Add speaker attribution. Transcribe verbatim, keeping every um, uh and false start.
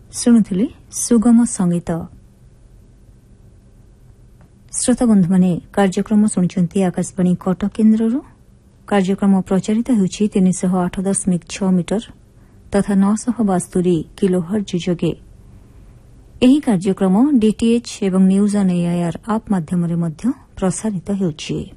Speaker 1: ଶୁଣୁଥିଲେ ସୁଗମ ସଙ୍ଗୀତ। ଶ୍ରୋତା ବନ୍ଧୁମାନେ କାର୍ଯ୍ୟକ୍ରମ ଶୁଣୁଛନ୍ତି ଆକାଶବାଣୀ କଟକ କେନ୍ଦ୍ରରୁ। କାର୍ଯ୍ୟକ୍ରମ ପ୍ରଚାରିତ ହେଉଛି ତିନିଶହ ଆଠ ଦଶମିକ ଛଅ ମିଟର ତଥା ନଅଶହ ବାସ୍ତୁରୀ କିଲୋହର୍ଜ ଯୋଗେ। ଏହି କାର୍ଯ୍ୟକ୍ରମ ଡିଟିଏଚ୍ ଏବଂ ନ୍ୟୁଜ୍ ଅନ୍ ଏଆଇଆର୍ ଆପ୍ ମାଧ୍ୟମରେ ମଧ୍ୟ ପ୍ରସାରିତ ହେଉଛି।